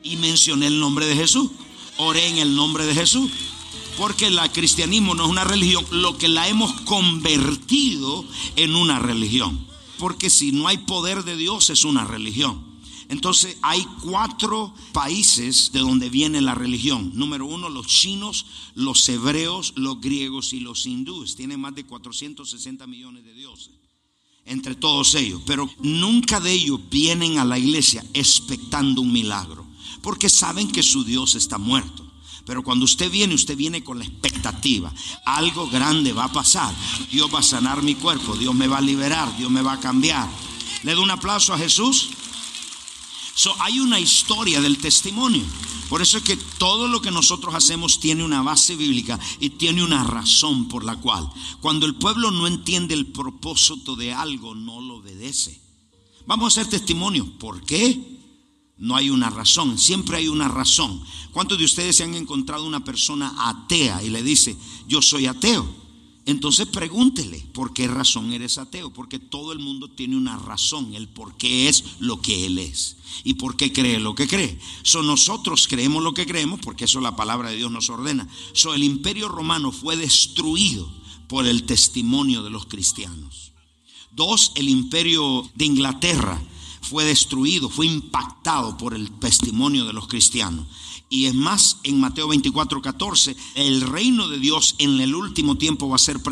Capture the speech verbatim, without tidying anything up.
y mencioné el nombre de Jesús. Oré en el nombre de Jesús. Porque el cristianismo no es una religión, lo que la hemos convertido en una religión. Porque si no hay poder de Dios es una religión. Entonces hay cuatro países de donde viene la religión. Número uno, los chinos, los hebreos, los griegos y los hindúes. Tienen más de cuatrocientos sesenta millones de dioses entre todos ellos. Pero nunca de ellos vienen a la iglesia expectando un milagro, porque saben que su Dios está muerto. Pero cuando usted viene, usted viene con la expectativa. Algo grande va a pasar. Dios va a sanar mi cuerpo. Dios me va a liberar. Dios me va a cambiar. Le doy un aplauso a Jesús. So, hay una historia del testimonio. Por eso es que todo lo que nosotros hacemos tiene una base bíblica y tiene una razón por la cual. Cuando el pueblo no entiende el propósito de algo, no lo obedece. Vamos a hacer testimonio. ¿Por qué? No hay una razón, siempre hay una razón. ¿Cuántos de ustedes se han encontrado una persona atea y le dice, yo soy ateo? Entonces pregúntele, ¿por qué razón eres ateo? Porque todo el mundo tiene una razón, el por qué es lo que él es y por qué cree lo que cree. So, nosotros creemos lo que creemos porque eso la palabra de Dios nos ordena. So, el imperio romano fue destruido por el testimonio de los cristianos. Dos, el imperio de Inglaterra fue destruido, fue impactado por el testimonio de los cristianos. Y es más, en Mateo veinticuatro catorce, el reino de Dios en el último tiempo va a ser